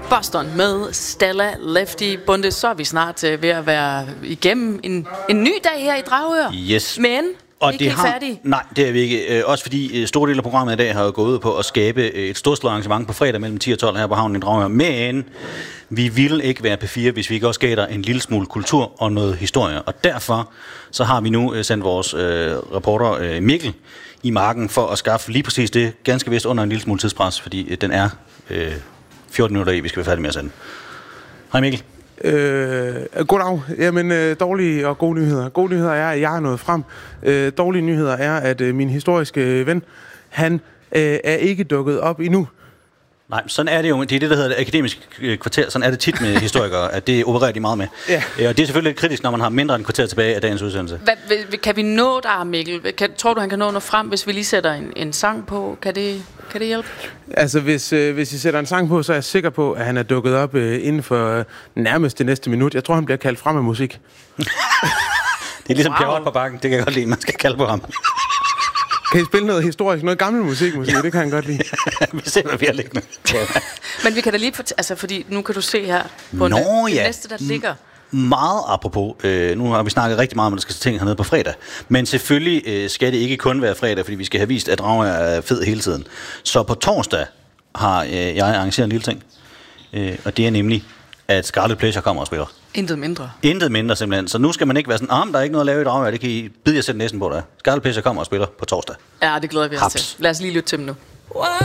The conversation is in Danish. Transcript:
Boston med Stella Lefty Bunde. Så er vi snart ved at være igennem en ny dag her i Dragør. Yes. Men og ikke helt færdige. Nej, det er vi ikke. Også fordi store del af programmet i dag har jo gået ud på at skabe et storslået arrangement på fredag mellem 10 og 12 her på havnen i Dragør. Men vi ville ikke være P4, hvis vi ikke også gav dig en lille smule kultur og noget historie. Og derfor så har vi nu sendt vores reporter Mikkel i marken for at skaffe lige præcis det, ganske vist under en lille smule tidspres, fordi den er 14 minutter i, vi skal være færdige med at sende. Hej Mikkel. Goddag. Jamen, dårlige og gode nyheder. Gode nyheder er, at jeg er nået frem. Dårlige nyheder er, at min historiske ven, han er ikke dukket op endnu. Nej, sådan er det jo. Det er det, der hedder det akademiske kvarter. Sådan er det tit med historikere, at det opererer de meget med. Ja. Og det er selvfølgelig lidt kritisk, når man har mindre end kvarter tilbage af dagens udsendelse. Kan vi nå dig, Mikkel? Tror du, han kan nå noget frem, hvis vi lige sætter en sang på? Kan det hjælpe? Altså, hvis I sætter en sang på, så er jeg sikker på, at han er dukket op inden for nærmest det næste minut. Jeg tror, han bliver kaldt frem af musik. Det er ligesom Pjerrot på bakken. Det kan jeg godt lide, man skal kalde på ham. Kan I spille noget historisk, noget gammel musik måske? Ja. Det kan han godt lide. Vi ser, hvad vi har liggende. Men vi kan da lige fordi nu kan du se her på det næste, der ligger. Meget apropos, nu har vi snakket rigtig meget om, at der skal ting hernede på fredag. Men selvfølgelig skal det ikke kun være fredag, fordi vi skal have vist, at Dragør er fed hele tiden. Så på torsdag har jeg arrangeret en lille ting. Og det er nemlig, at Scarlet Pleasure kommer og spiller. Intet mindre. Intet mindre simpelthen. Så nu skal man ikke være sådan, der er ikke noget at lave i Dragør, det kan I bide jer selv næsten på der. Scarlet Pleasure kommer og spiller på torsdag. Ja, det glæder vi os til. Lad os lige lytte til dem nu.